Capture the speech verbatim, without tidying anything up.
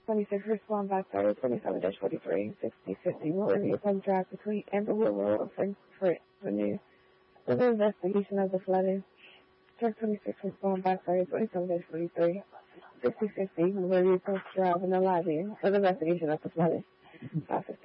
twenty-six respond back sorry, twenty-seven forty-three, sixty fifty will review contract between Amberwood Road and Frankfurt Avenue for the investigation of the flooding. Truck twenty-six respond back sorry, twenty-seven forty-three, sixty fifty will review Post Drive in the lobby for the investigation of the flooding.